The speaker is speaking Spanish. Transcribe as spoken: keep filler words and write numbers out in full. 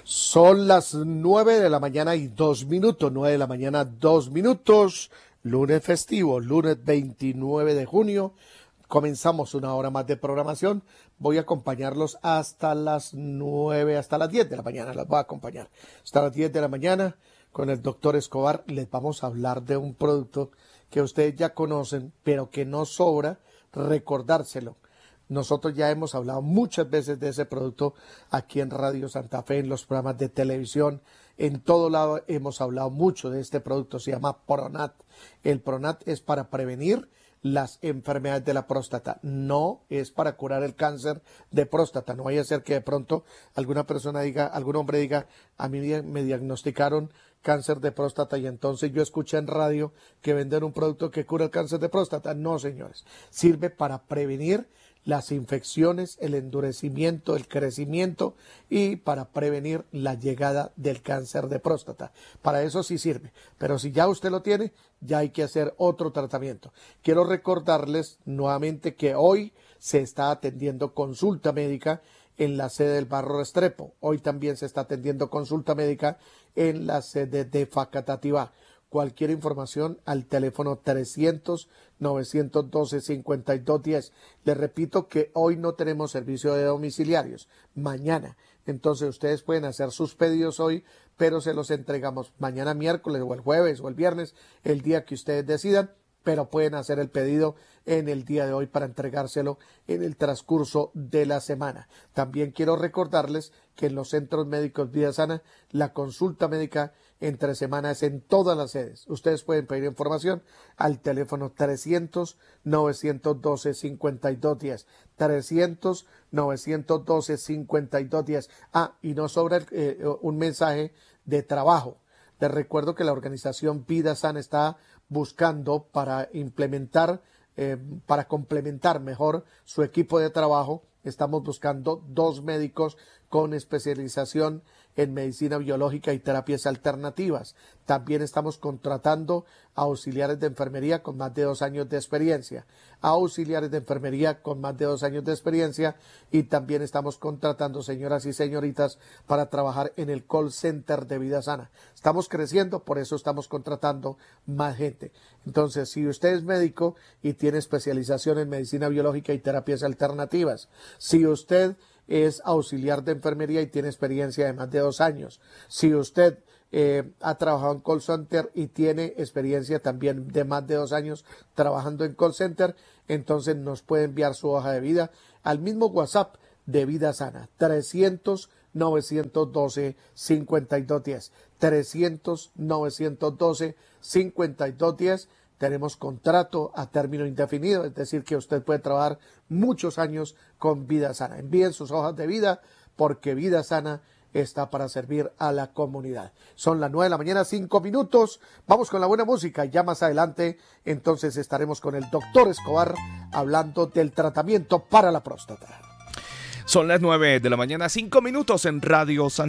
Son las nueve de la mañana y dos minutos, nueve de la mañana, dos minutos, lunes festivo, lunes veintinueve de junio. Comenzamos una hora más de programación. Voy a acompañarlos hasta las nueve, hasta las diez de la mañana. Las voy a acompañar hasta las diez de la mañana con el doctor Escobar. Les vamos a hablar de un producto que ustedes ya conocen, pero que no sobra recordárselo. Nosotros ya hemos hablado muchas veces de ese producto aquí en Radio Santa Fe, en los programas de televisión, en todo lado hemos hablado mucho de este producto. Se llama Pronat. El Pronat es para prevenir las enfermedades de la próstata, no es para curar el cáncer de próstata. No vaya a ser que de pronto alguna persona diga, algún hombre diga, a mí me diagnosticaron cáncer de próstata y entonces yo escuché en radio que venden un producto que cura el cáncer de próstata. No, señores, sirve para prevenir las infecciones, el endurecimiento, el crecimiento y para prevenir la llegada del cáncer de próstata. Para eso sí sirve, pero si ya usted lo tiene, ya hay que hacer otro tratamiento. Quiero recordarles nuevamente que hoy se está atendiendo consulta médica en la sede del Barrio Restrepo. Hoy también se está atendiendo consulta médica en la sede de Facatativá. Cualquier información al teléfono trescientos, novecientos doce, cincuenta y dos diez. Les repito que hoy no tenemos servicio de domiciliarios, mañana. Entonces ustedes pueden hacer sus pedidos hoy, pero se los entregamos mañana miércoles o el jueves o el viernes, el día que ustedes decidan, pero pueden hacer el pedido en el día de hoy para entregárselo en el transcurso de la semana. También quiero recordarles que en los centros médicos Vida Sana, la consulta médica entre semanas en todas las sedes. Ustedes pueden pedir información al teléfono trescientos, novecientos doce, cincuenta y dos diez. trescientos, novecientos doce, cincuenta y dos diez. Ah, y no sobra eh, un mensaje de trabajo. Les recuerdo que la organización Vida Sana está buscando para implementar, eh, para complementar mejor su equipo de trabajo. Estamos buscando dos médicos con especialización en medicina biológica y terapias alternativas. También estamos contratando a auxiliares de enfermería con más de dos años de experiencia, a auxiliares de enfermería con más de dos años de experiencia y también estamos contratando señoras y señoritas para trabajar en el call center de Vida Sana. Estamos creciendo, por eso estamos contratando más gente. Entonces, si usted es médico y tiene especialización en medicina biológica y terapias alternativas, si usted es auxiliar de enfermería y tiene experiencia de más de dos años. Si usted eh, ha trabajado en call center y tiene experiencia también de más de dos años trabajando en call center, entonces nos puede enviar su hoja de vida al mismo WhatsApp de Vida Sana, trescientos, novecientos doce, cincuenta y dos diez. trescientos, novecientos doce, cincuenta y dos diez. Tenemos contrato a término indefinido, es decir, que usted puede trabajar muchos años con Vida Sana. Envíen sus hojas de vida porque Vida Sana está para servir a la comunidad. Son las nueve de la mañana, cinco minutos. Vamos con la buena música. Ya más adelante, entonces estaremos con el doctor Escobar hablando del tratamiento para la próstata. Son las nueve de la mañana, cinco minutos en Radio San